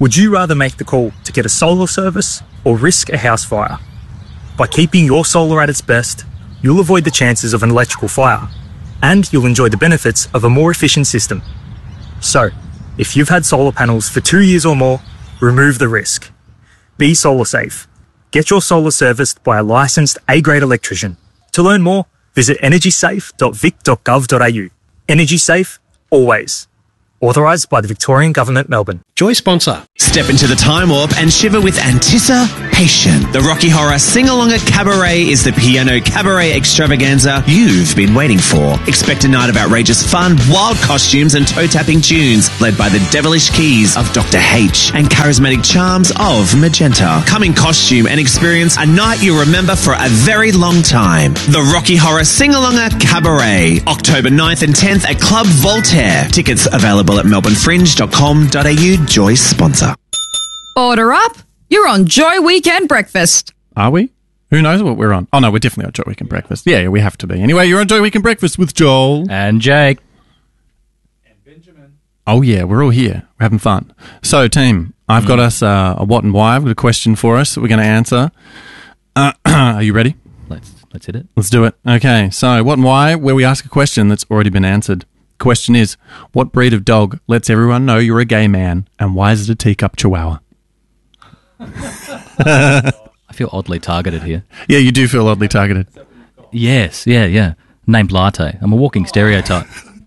Would you rather make the call to get a solar service or risk a house fire? By keeping your solar at its best, you'll avoid the chances of an electrical fire, and you'll enjoy the benefits of a more efficient system. So, if you've had solar panels for 2 years or more, remove the risk. Be solar safe. Get your solar serviced by a licensed A-grade electrician. To learn more, visit energysafe.vic.gov.au. Energy safe, always. Authorised by the Victorian Government, Melbourne. Joy sponsor. Step into the time warp and shiver with anticipation. The Rocky Horror Sing-Along at Cabaret is the piano cabaret extravaganza you've been waiting for. Expect a night of outrageous fun, wild costumes and toe-tapping tunes, led by the devilish keys of Dr. H and charismatic charms of Magenta. Come in costume and experience a night you'll remember for a very long time. The Rocky Horror Sing-Along at Cabaret, October 9th and 10th at Club Voltaire. Tickets available at melbournefringe.com.au. Joy sponsor. Order up. You're on Joy Weekend Breakfast. Are we? Who knows what we're on? Oh, no, we're definitely on Joy Weekend Breakfast. Yeah, we have to be. Anyway, you're on Joy Weekend Breakfast with Joel. And Jake. And Benjamin. Oh, yeah, we're all here. We're having fun. So, team, I've got us a what and why. I've got a question for us that we're going to answer. Are you ready? Let's hit it. Let's do it. Okay, so what and why, where we ask a question that's already been answered. Question is, what breed of dog lets everyone know you're a gay man, and why is it a teacup chihuahua? I feel oddly targeted here. Yeah, you do feel oddly targeted. Yes, yeah. Named Latte. I'm a walking stereotype.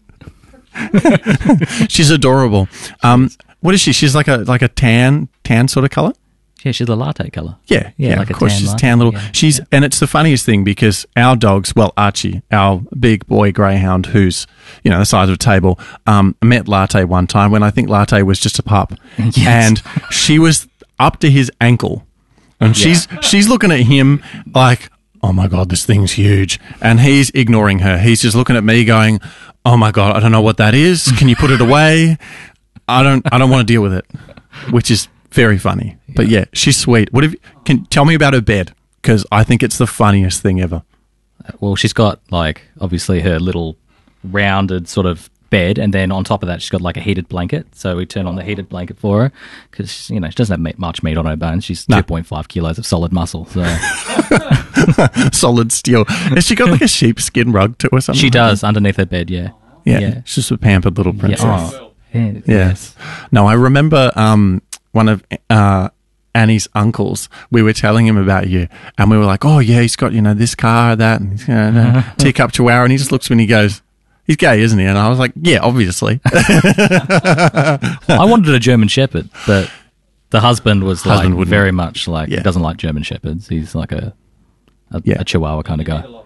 She's adorable. What is she? She's like a tan sort of colour? Yeah, she's a latte colour. Yeah, like of course, she's latte. tan little. Yeah. And it's the funniest thing because our dogs, well, Archie, our big boy greyhound, who's the size of a table, met Latte one time when I think Latte was just a pup, Yes. and she was up to his ankle, and she's looking at him like, oh my God, this thing's huge, and he's ignoring her. He's just looking at me, going, oh my God, I don't know what that is. Can you put it away? I don't want to deal with it, which is very funny. But yeah, she's sweet. Can tell me about her bed, because I think it's the funniest thing ever. Well, she's got obviously her little rounded sort of bed, and then on top of that she's got like a heated blanket, so we turn on the heated blanket for her because she doesn't have much meat on her bones. She's 2.5 kilos of solid muscle, so solid steel. Has she got like a sheepskin rug too or something? She does underneath her bed. Yeah. She's just a pampered little princess. Yes. No, I remember one of Annie's uncles, we were telling him about you, and we were like, oh yeah, he's got this car, that, and he's got a teacup chihuahua, and he just looks when he goes, he's gay, isn't he? And I was like, yeah, obviously. I wanted a German Shepherd, but the husband was very much he doesn't like German Shepherds. He's like a Chihuahua kind of guy.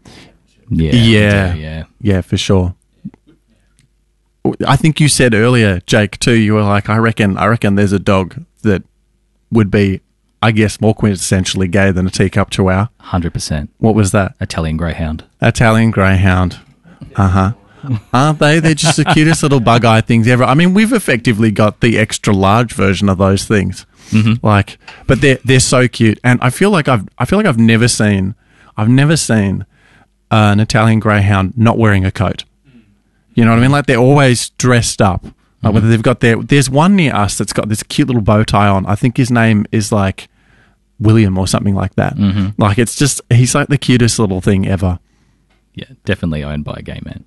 Yeah, for sure. I think you said earlier, Jake, too, you were like, I reckon there's a dog that would be, I guess, more quintessentially gay than a teacup chihuahua. 100%. What was that? Italian Greyhound. Uh-huh. Aren't they? They're just the cutest little bug-eye things ever. I mean, we've effectively got the extra large version of those things. Mm-hmm. But they're so cute. And I feel like I've never seen an Italian Greyhound not wearing a coat. You know what I mean? Like, they're always dressed up. Whether they've got there's one near us that's got this cute little bow tie on. I think his name is like William or something like that. Mm-hmm. Like, it's just, he's like the cutest little thing ever. Yeah, definitely owned by a gay man.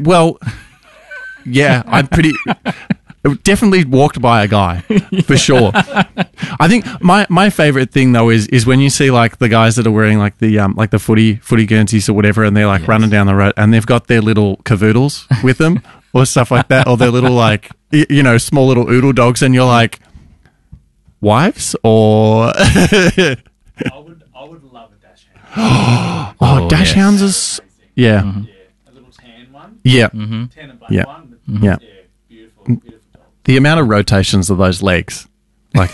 I'm pretty... definitely walked by a guy, for sure. I think my favorite thing though is when you see like the guys that are wearing like the footy Guernseys or whatever, and they're like running down the road and they've got their little cavoodles with them or stuff like that, or their little like small little oodle dogs, and you're like, wives or I would love a dachshund. dachshunds is Mm-hmm. A little tan one. Yeah. Mm-hmm. Tan and black one. But Yeah. Beautiful dog. The amount of rotations of those legs, like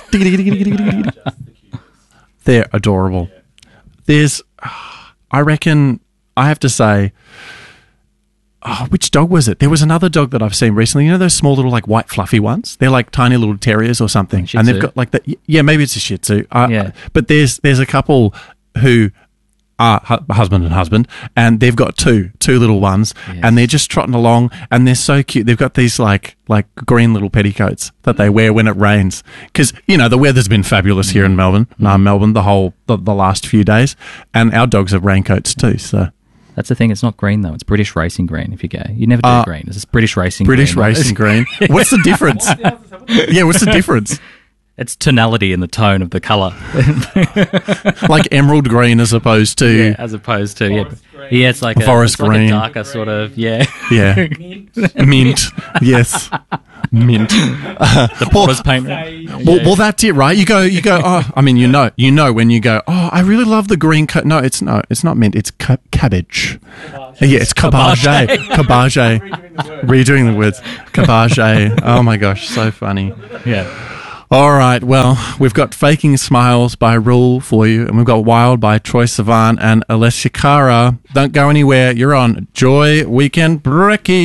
they're adorable. There's, I reckon, I have to say, which dog was it? There was another dog that I've seen recently. You know those small little like white fluffy ones? They're like tiny little terriers or something, Shih and they've Tzu. got like that. Yeah, maybe it's a Shih Tzu. Yeah. But there's a couple who husband and husband, and they've got two little ones, and they're just trotting along, and they're so cute. They've got these like green little petticoats that they wear when it rains, because the weather's been fabulous here in Melbourne, the last few days, and our dogs have raincoats too. So That's the thing. It's not green though. It's British racing green. If you're gay, you never do green. It's just British racing. British green. racing green. What's the difference? Yeah, what's the difference? It's tonality in the tone of the colour. Like emerald green as opposed to as opposed to it's like forest green, like a darker sort of yeah mint. Yes, mint. The potter's paint. Well, that's it, right? You go. Oh, I mean, you know when you go. Oh, I really love the green. No, it's not mint. It's cabbage. Yeah, it's cabbage. Cabbage. Redoing the words. Cabbage. Oh my gosh, so funny. Yeah. All right, well, we've got Faking Smiles by Rule for you, and we've got Wild by Troye Sivan and Alessia Cara. Don't go anywhere. You're on Joy Weekend Brekkie.